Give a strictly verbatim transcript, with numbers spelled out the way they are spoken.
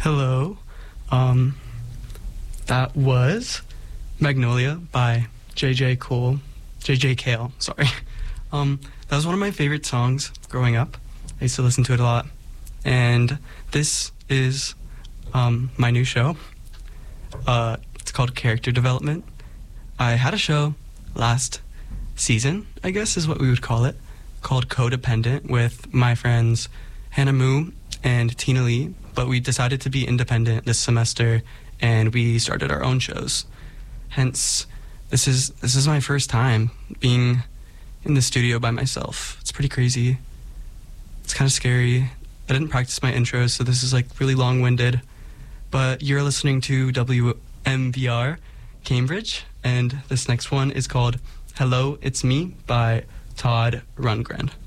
Hello. Um, that was Magnolia by J J Cole, J J Cale, sorry. Um, that was one of my favorite songs growing up. I used to listen to it a lot. And this is um, my new show. Uh, it's called Character Development. I had a show last season, I guess is what we would call it, called Codependent with my friends Hannah Moo and Tina Lee, but we decided to be independent this semester and we started our own shows. Hence, this is this is my first time being in the studio by myself. It's pretty crazy. It's kind of scary. I didn't practice my intros, so this is like really long-winded. But you're listening to W M V R Cambridge, and this next one is called Hello, It's Me by Todd Rundgren.